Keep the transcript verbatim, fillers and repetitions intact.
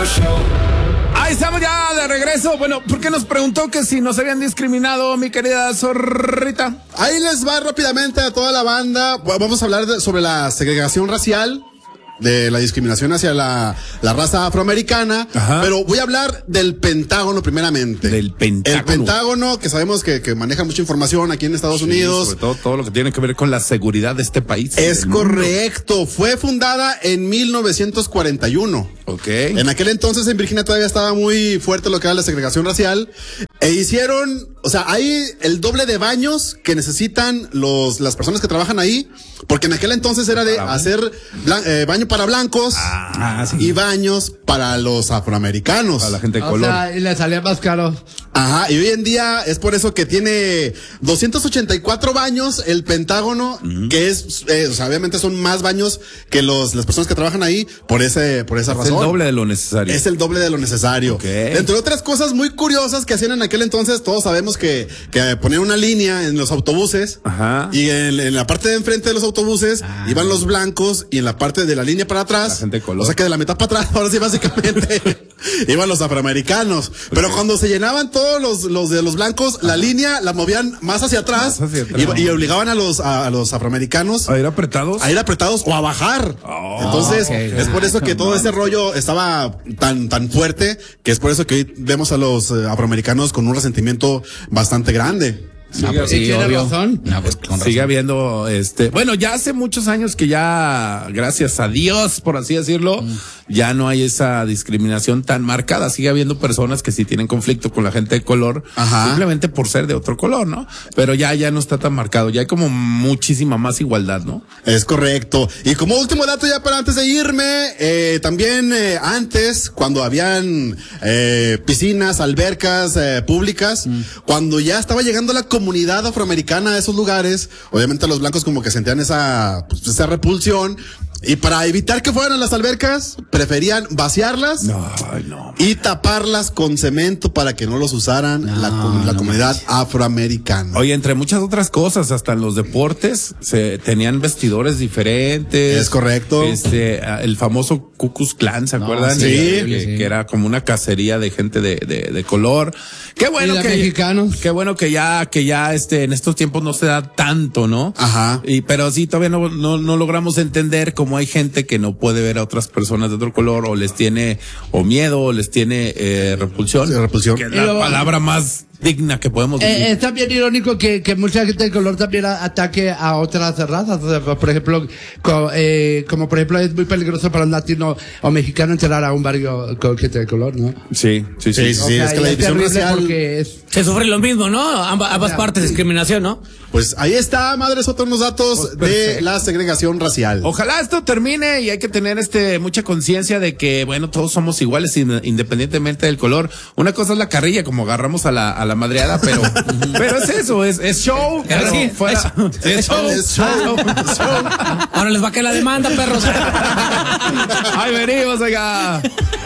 Show. Ahí estamos ya de regreso. Bueno, ¿por qué nos preguntó que si nos habían discriminado, mi querida Zorrita? Ahí les va rápidamente a toda la banda. Vamos a hablar de, sobre la segregación racial, de la discriminación hacia la, la raza afroamericana. Ajá. Pero voy a hablar del Pentágono primeramente. Del Pentágono. El Pentágono, que sabemos que, que maneja mucha información aquí en Estados sí, Unidos. Sobre todo todo lo que tiene que ver con la seguridad de este país. Es correcto. Mundo. Fue fundada en mil novecientos cuarenta y uno. Ok. En aquel entonces en Virginia todavía estaba muy fuerte lo que era la segregación racial. E hicieron, o sea, hay el doble de baños que necesitan los, las personas que trabajan ahí, porque en aquel entonces era de hacer blan, eh, baño para blancos ah, sí. y baños para los afroamericanos. Para la gente de o color. Sea, y le salía más caro. Ajá, y hoy en día es por eso que tiene doscientos ochenta y cuatro baños el Pentágono, uh-huh. que es, eh, o sea, obviamente son más baños que los, las personas que trabajan ahí, por ese, por esa es razón. Es el doble de lo necesario. Es el doble de lo necesario. Okay. Entre otras cosas muy curiosas que hacían en aquel entonces, todos sabemos que, que ponían una línea en los autobuses. Ajá. Y en, en la parte de enfrente de los autobuses ah. iban los blancos y en la parte de la línea para atrás, la gente de color. O sea que de la mitad para atrás, ahora sí básicamente iban los afroamericanos. Okay. Pero cuando se llenaban todos los, los de los blancos, la Ajá. línea la movían más hacia atrás, más hacia atrás. Y, y obligaban a los, a, a los afroamericanos a ir apretados, a ir apretados o a bajar. Oh, entonces okay. es por eso que todo ese rollo estaba tan, tan fuerte, que es por eso que hoy vemos a los eh, afroamericanos con un resentimiento bastante grande. No, pues sí, tiene razón. No, pues con sigue razón. Habiendo este, bueno, ya hace muchos años que ya, gracias a Dios, por así decirlo, mm. ya no hay esa discriminación tan marcada. Sigue habiendo personas que sí tienen conflicto con la gente de color, Ajá. simplemente por ser de otro color, ¿no? Pero ya, ya no está tan marcado. Ya hay como muchísima más igualdad, ¿no? Es correcto. Y como último dato, ya para antes de irme, eh, también eh, antes, cuando habían eh, piscinas, albercas eh, públicas, mm. cuando ya estaba llegando la comunidad afroamericana a esos lugares, obviamente los blancos como que sentían esa, pues, esa repulsión, y para evitar que fueran a las albercas, preferían vaciarlas no, no, y taparlas con cemento para que no los usaran no, la, la no, comunidad no. afroamericana. Oye, entre muchas otras cosas, hasta en los deportes se tenían vestidores diferentes. Es correcto. Este, el famoso Ku Klux Klan, ¿se acuerdan? No, sí, que, sí, que, sí. que era como una cacería de gente de, de, de color. Qué bueno que mexicanos. Qué bueno que ya que ya este en estos tiempos no se da tanto, ¿no? Ajá. Y pero sí todavía no no, no logramos entender cómo hay gente que no puede ver a otras personas de otro color o les tiene o miedo o les tiene eh, repulsión. Sí, repulsión. Que es la Pero, palabra más digna que podemos decir. Eh, es también irónico que, que mucha gente de color también a, ataque a otras razas. O sea, por ejemplo, co, eh, como por ejemplo es muy peligroso para un latino o mexicano entrar a un barrio con gente de color, ¿no? Sí, sí, sí. sí, sí, sí es que la división racial es... se sufre lo mismo, ¿no? Amba, ambas ya, partes, sí. discriminación, ¿no? Pues ahí está, madres, otros unos datos pues, de la segregación racial. Ojalá esto termine y hay que tener este mucha conciencia de que, bueno, todos somos iguales independientemente del color. Una cosa es la carrilla, como agarramos a la, a la madreada, pero, pero es eso, es, es show. Pero sí, fuera. Es, es, show. Es show. Es show. Ahora les va a caer la demanda, perros. Ahí venimos, oiga.